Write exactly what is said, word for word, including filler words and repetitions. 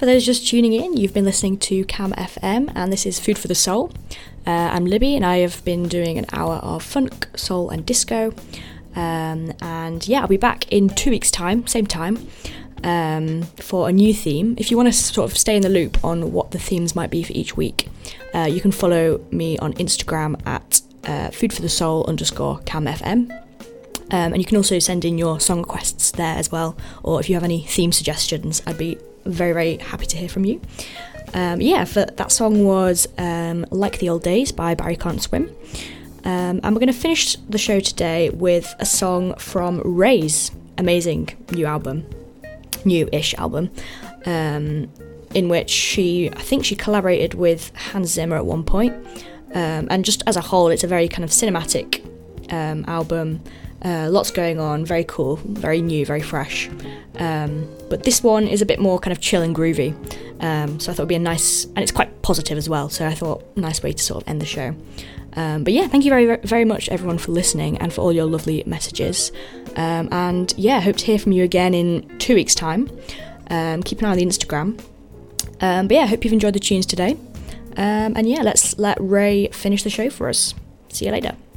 For those just tuning in, you've been listening to Cam F M, and this is Food for the Soul. Uh, I'm Libby, and I have been doing an hour of funk, soul, and disco. Um, and yeah, I'll be back in two weeks' time, same time, um, for a new theme. If you want to sort of stay in the loop on what the themes might be for each week, uh, you can follow me on Instagram at uh, foodforthesoul underscore camfm. Um, and you can also send in your song requests there as well, or if you have any theme suggestions, I'd be very, very happy to hear from you. Um, yeah, for, that song was um, Like the Old Days by Barry Can't Swim. Um, and we're going to finish the show today with a song from Ray's amazing new album, new-ish album, um, in which she, I think she collaborated with Hans Zimmer at one point. Um, and just as a whole, it's a very kind of cinematic um, album. Uh, lots going on, very cool, very new, very fresh. Um, but this one is a bit more kind of chill and groovy. Um, so I thought it would be a nice, and it's quite positive as well. So I thought nice way to sort of end the show. Um, but yeah, thank you very, very much everyone for listening and for all your lovely messages. Um, and yeah, hope to hear from you again in two weeks' time. Um, keep an eye on the Instagram. Um, but yeah, hope you've enjoyed the tunes today. Um, and yeah, let's let Ray finish the show for us. See you later.